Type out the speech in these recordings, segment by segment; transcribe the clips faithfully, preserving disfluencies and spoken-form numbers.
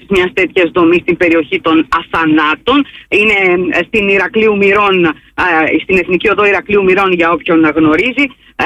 μιας τέτοιας δομής στην περιοχή των Αθανάτων. Είναι στην Ηρακλείου Μυρών, στην Εθνική Οδό Ηρακλείου Μυρών, για όποιον γνωρίζει,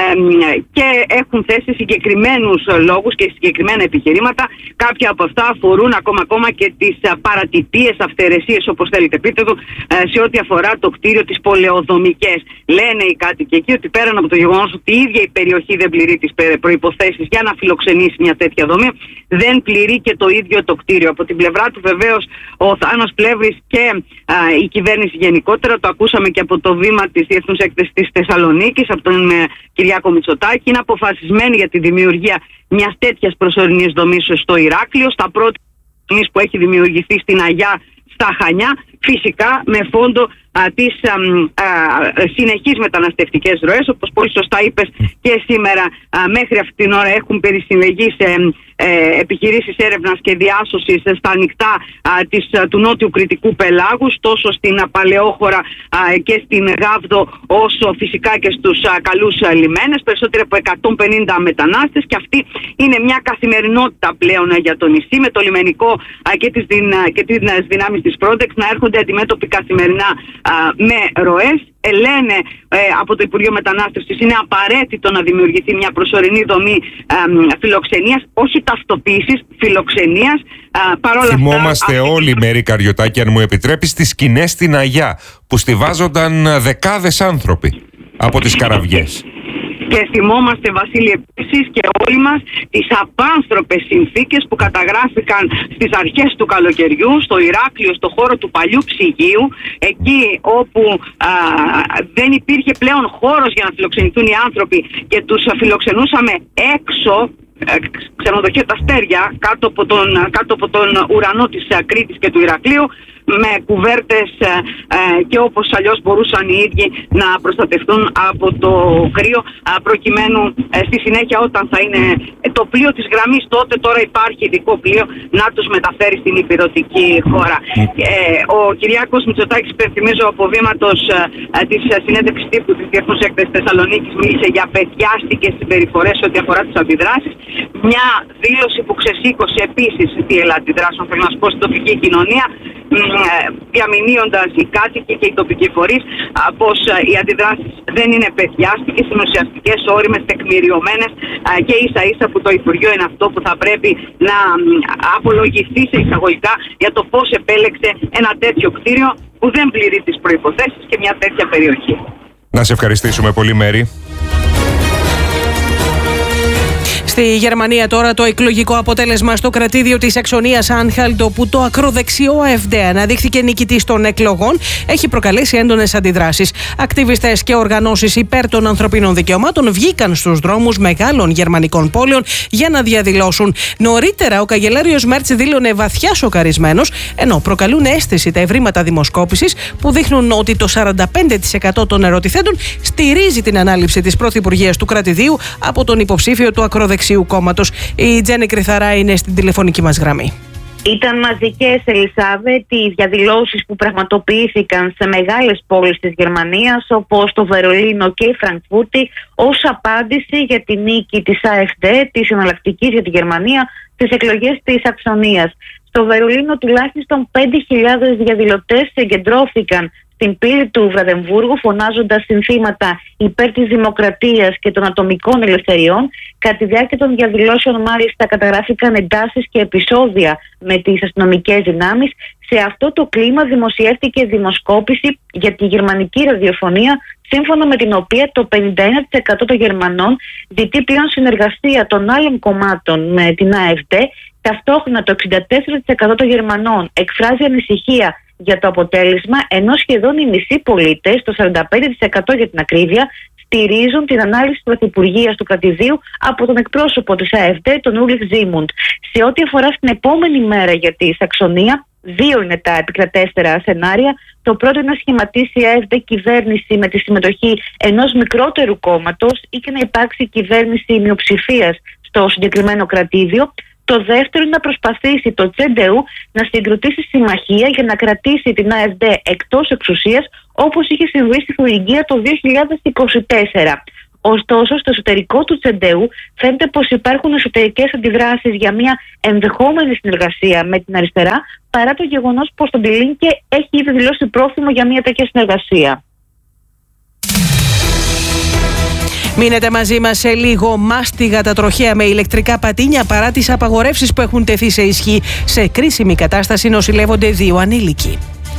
και έχουν θέσει συγκεκριμένους λόγους και συγκεκριμένα επιχειρήματα. Κάποια από αυτά αφορούν ακόμα, ακόμα και τις παρατυπίες, αυθαιρεσίες, όπως θέλετε πείτε του, σε ό,τι αφορά το κτίριο της Πολεοδομικές. Λένε οι κάτοικοι εκεί ότι πέραν από το γεγονός ότι η ίδια η περιοχή δεν πληρεί τις προϋποθέσεις για να φιλοξενήσει μια τέτοια δομή, δεν πληρεί και το ίδιο το κτίριο. Από την πλευρά του βεβαίως ο Θάνος Πλεύρης και α, η κυβέρνηση γενικότερα, το ακούσαμε και από το βήμα της Διεθνούς Έκθεσης της Θεσσαλονίκης, από τον ε, Κυριάκο Μητσοτάκη, είναι αποφασισμένη για τη δημιουργία μιας τέτοιας προσωρινής δομής στο Ηράκλειο, στα πρώτη δομής που έχει δημιουργηθεί στην Αγιά στα Χανιά, φυσικά με φόντο α, τις α, α, συνεχείς μεταναστευτικές ροές. Όπως πολύ σωστά είπες και σήμερα, α, μέχρι αυτή την ώρα έχουν περισυλλεγεί σε ε, επιχειρήσεις έρευνας και διάσωσης στα ανοιχτά α, της, α, του νότιου Κρητικού πελάγους, τόσο στην α, Παλαιόχώρα α, και στην Γάβδο, όσο φυσικά και στους α, καλούς α, λιμένες. Περισσότεροι από εκατόν πενήντα μετανάστες, και αυτή είναι μια καθημερινότητα πλέον α, για το νησί, με το λιμενικό α, και τις, και τις δυνάμεις της Frontex να έρχονται αντιμέτωποι καθημερινά α, με ροές. Ε, λένε ε, από το Υπουργείο Μετανάστευσης είναι απαραίτητο να δημιουργηθεί μια προσωρινή δομή ε, φιλοξενίας, όχι ταυτοποίησης, φιλοξενίας. Ε, παρόλα Θυμόμαστε αυτά, όλοι, Μέρη Καριωτάκη, αν μου επιτρέπεις, τις σκηνές στην Αγιά που στιβάζονταν δεκάδες άνθρωποι από τις καραβιές. Και θυμόμαστε, Βασίλη, επίσης και όλοι μας τις απάνθρωπες συνθήκες που καταγράφηκαν στις αρχές του καλοκαιριού στο Ηράκλειο, στο χώρο του παλιού ψυγείου, εκεί όπου α, δεν υπήρχε πλέον χώρος για να φιλοξενηθούν οι άνθρωποι και τους φιλοξενούσαμε έξω, ξενοδοχεία τα Αστέρια, κάτω από τον, κάτω από τον ουρανό της Κρήτης και του Ηρακλείου, με κουβέρτες ε, ε, και όπως αλλιώς μπορούσαν οι ίδιοι να προστατευτούν από το κρύο, ε, προκειμένου ε, στη συνέχεια, όταν θα είναι ε, το πλοίο της γραμμής, τότε τώρα υπάρχει ειδικό πλοίο να τους μεταφέρει στην υπηρετική χώρα. Ε, ο Κυριάκος Μητσοτάκης, υπενθυμίζω, από βήματος ε, της συνέντευξης τύπου της Διεθνούς Έκθεσης Θεσσαλονίκης, μίλησε για παιδιάστικες συμπεριφορές ό,τι αφορά τις αντιδράσεις. Μια δήλωση που ξεσήκωσε επίσης τι αντιδράσεων, θέλω να σου πω, στην τοπική κοινωνία, διαμηνύοντας οι κάτοικοι και οι τοπικοί φορείς πως οι αντιδράσεις δεν είναι παιδιάστικες, είναι ουσιαστικές, όριμες, τεκμηριωμένες, και ίσα ίσα που το Υπουργείο είναι αυτό που θα πρέπει να απολογηθεί σε εισαγωγικά για το πώς επέλεξε ένα τέτοιο κτίριο που δεν πληρεί τις προϋποθέσεις και μια τέτοια περιοχή. Να σε ευχαριστήσουμε πολύ, Μέρη. Στη Γερμανία τώρα το εκλογικό αποτέλεσμα στο κρατήδιο της Σαξονίας Άνχαλτ, όπου το ακροδεξιό AfD αναδείχθηκε νικητής των εκλογών, έχει προκαλέσει έντονες αντιδράσεις. Ακτιβιστές και οργανώσεις υπέρ των ανθρωπίνων δικαιωμάτων βγήκαν στους δρόμους μεγάλων γερμανικών πόλεων για να διαδηλώσουν. Νωρίτερα ο καγκελάριος Μέρτς δήλωνε βαθιά σοκαρισμένος, ενώ προκαλούν αίσθηση τα ευρήματα δημοσκόπησης που δείχνουν ότι το σαράντα πέντε τοις εκατό των ερωτηθέντων στηρίζει την ανάληψη της πρωθυπουργίας του κρατηδίου από τον υποψήφιο του ακροδεξιού κόμματος. Η Τζέννη Κρυθαρά είναι στην τηλεφωνική μας γραμμή. Ήταν μαζικές, Ελισάβετ, οι διαδηλώσεις που πραγματοποιήθηκαν σε μεγάλες πόλεις της Γερμανίας, όπως το Βερολίνο και η Φραγκφούρτη, ως απάντηση για τη νίκη της AfD, της εναλλακτικής για τη Γερμανία, στις εκλογές της Σαξονίας. Στο Βερολίνο τουλάχιστον πέντε χιλιάδες διαδηλωτές συγκεντρώθηκαν στην πύλη του Βραδεμβούργου, φωνάζοντας συνθήματα υπέρ της δημοκρατίας και των ατομικών ελευθεριών. Κατά τη διάρκεια των διαδηλώσεων, μάλιστα, καταγράφηκαν εντάσεις και επεισόδια με τις αστυνομικές δυνάμεις. Σε αυτό το κλίμα δημοσιεύτηκε δημοσκόπηση για τη γερμανική ραδιοφωνία, σύμφωνα με την οποία το πενήντα ένα τοις εκατό των Γερμανών ζητεί πλέον συνεργασία των άλλων κομμάτων με την AfD. Ταυτόχρονα το εξήντα τέσσερα τοις εκατό των Γερμανών εκφράζει ανησυχία για το αποτέλεσμα, ενώ σχεδόν οι μισοί πολίτες, το σαράντα πέντε τοις εκατό για την ακρίβεια, στηρίζουν την ανάλυση της πρωθυπουργίας του κρατηδίου από τον εκπρόσωπο της AfD, τον Ούλριχ Ζίμουντ. Σε ό,τι αφορά στην επόμενη μέρα για τη Σαξονία, δύο είναι τα επικρατέστερα σενάρια. Το πρώτο είναι να σχηματίσει η AfD κυβέρνηση με τη συμμετοχή ενός μικρότερου κόμματος ή και να υπάρξει κυβέρνηση μειοψηφίας στο συγκεκριμένο κρατήδιο. Το δεύτερο είναι να προσπαθήσει το Τσεντεού να συγκροτήσει συμμαχία για να κρατήσει την AfD εκτός εξουσίας, όπως είχε συμβεί στη Θουριγκία το δύο χιλιάδες είκοσι τέσσερα. Ωστόσο, στο εσωτερικό του Τσεντεού φαίνεται πως υπάρχουν εσωτερικές αντιδράσεις για μια ενδεχόμενη συνεργασία με την αριστερά, παρά το γεγονός πως το Μπιλίνκε έχει ήδη δηλώσει πρόθυμο για μια τέτοια συνεργασία. Μείνετε μαζί μας σε λίγο. Μάστιγα τα τροχαία με ηλεκτρικά πατίνια παρά τις απαγορεύσεις που έχουν τεθεί σε ισχύ. Σε κρίσιμη κατάσταση νοσηλεύονται δύο ανήλικοι.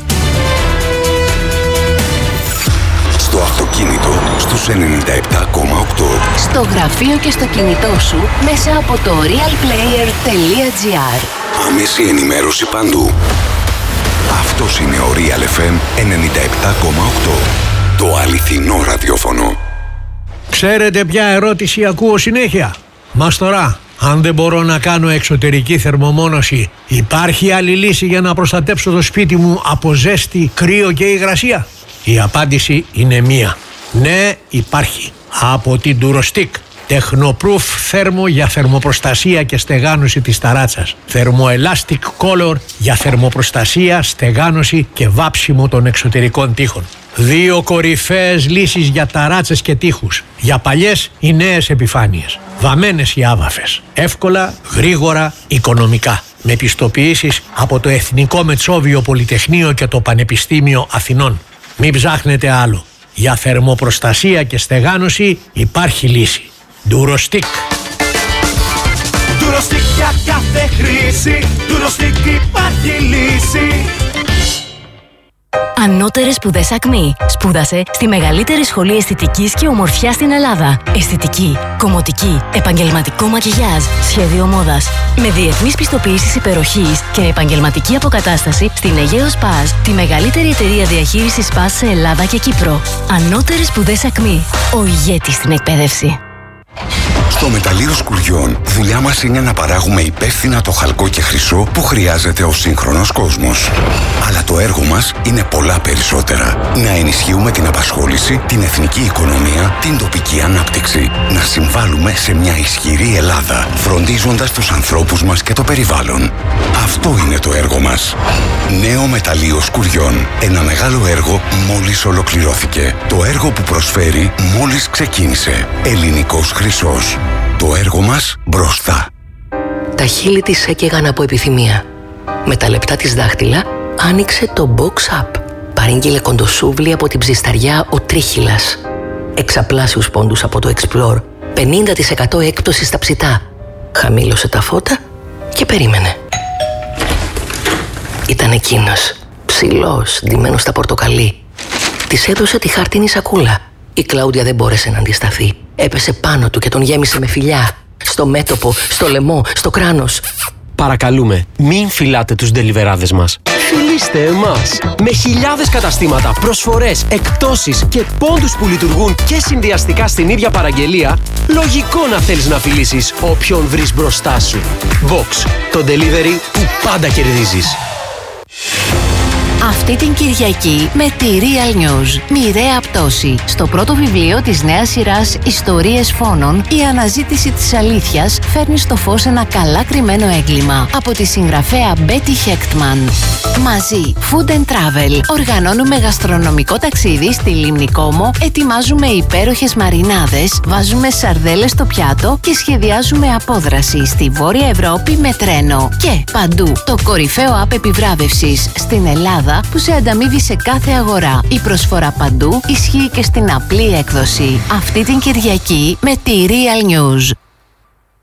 Στο αυτοκίνητο στους ενενήντα επτά κόμμα οκτώ. Στο γραφείο και στο κινητό σου μέσα από το realplayer.gr. Άμεση ενημέρωση παντού. Αυτός είναι ο Real εφ εμ ενενήντα επτά κόμμα οκτώ. Το αληθινό ραδιόφωνο. Ξέρετε ποια ερώτηση ακούω συνέχεια? Μαστορά, αν δεν μπορώ να κάνω εξωτερική θερμομόνωση, υπάρχει άλλη λύση για να προστατέψω το σπίτι μου από ζέστη, κρύο και υγρασία? Η απάντηση είναι μία. Ναι, υπάρχει. Από την Durostick. Technoproof θέρμο για θερμοπροστασία και στεγάνωση της ταράτσας. Thermoelastic Color για θερμοπροστασία, στεγάνωση και βάψιμο των εξωτερικών τοίχων. Δύο κορυφαίες λύσεις για ταράτσες και τοίχους. Για παλιές ή νέες επιφάνειες. Βαμμένες ή άβαφες. Εύκολα, γρήγορα, οικονομικά. Με πιστοποιήσεις από το Εθνικό Μετσόβιο Πολυτεχνείο και το Πανεπιστήμιο Αθηνών. Μην ψάχνετε άλλο. Για θερμοπροστασία και στεγάνωση υπάρχει λύση. Durostick. Durostick για κάθε χρήση. Durostick υπάρχει λύση. Ανώτερες σπουδές ΑΚΜΗ. Σπούδασε στη μεγαλύτερη σχολή αισθητικής και ομορφιάς στην Ελλάδα. Αισθητική, κομμωτική, επαγγελματικό μακιγιάζ, σχέδιο μόδας. Με διεθνείς πιστοποιήσεις υπεροχής και επαγγελματική αποκατάσταση στην Αιγαίο Σπάζ, τη μεγαλύτερη εταιρεία διαχείρισης Σπάζ σε Ελλάδα και Κύπρο. Ανώτερες σπουδές ΑΚΜΗ. Ο ηγέτης στην εκπαίδευση. Στο μεταλλείο Σκουριών, δουλειά μας είναι να παράγουμε υπεύθυνα το χαλκό και χρυσό που χρειάζεται ο σύγχρονος κόσμος. Αλλά το έργο μας είναι πολλά περισσότερα. Να ενισχύουμε την απασχόληση, την εθνική οικονομία, την τοπική ανάπτυξη. Να συμβάλλουμε σε μια ισχυρή Ελλάδα, φροντίζοντας τους ανθρώπους μας και το περιβάλλον. Αυτό είναι το έργο μας. Νέο μεταλλείο Σκουριών. Ένα μεγάλο έργο μόλις ολοκληρώθηκε. Το έργο που προσφέρει μόλις ξεκίνησε. Ελληνικός χρυσός. Το έργο μας μπροστά. Τα χείλη της έκαιγαν από επιθυμία. Με τα λεπτά της δάχτυλα άνοιξε το Box Up. Παρήγγειλε κοντοσούβλι από την ψισταριά ο Τρίχυλας. Εξαπλάσιους πόντους από το Explore. πενήντα τοις εκατό έκπτωση στα ψητά. Χαμήλωσε τα φώτα και περίμενε. Ήταν εκείνος, ψηλός, ντυμένος στα πορτοκαλί. Της έδωσε τη χάρτινη σακούλα. Η Κλάουδια δεν μπόρεσε να αντισταθεί. Έπεσε πάνω του και τον γέμισε με φιλιά. Στο μέτωπο, στο λαιμό, στο κράνος. Παρακαλούμε, μην φυλάτε τους ντελιβεράδες μας. Φιλήστε εμάς. Με χιλιάδες καταστήματα, προσφορές, εκπτώσεις και πόντους που λειτουργούν και συνδυαστικά στην ίδια παραγγελία, λογικό να θέλεις να φιλήσεις όποιον βρεις μπροστά σου. Vox, το delivery που πάντα κερδίζεις. Αυτή την Κυριακή με τη Real News. Μοιραία πτώση. Στο πρώτο βιβλίο της νέας σειράς Ιστορίες Φόνων, η αναζήτηση της αλήθειας φέρνει στο φως ένα καλά κρυμμένο έγκλημα. Από τη συγγραφέα Betty Hechtman. Μαζί, Food and Travel. Οργανώνουμε γαστρονομικό ταξίδι στη Λίμνη Κόμο, ετοιμάζουμε υπέροχες μαρινάδες, βάζουμε σαρδέλες στο πιάτο και σχεδιάζουμε απόδραση στη Βόρεια Ευρώπη με τρένο. Και παντού, το κορυφαίο app επιβράβευσης στην Ελλάδα που σε ανταμείβει σε κάθε αγορά. Η προσφορά παντού ισχύει και στην απλή έκδοση. Αυτή την Κυριακή με τη Real News.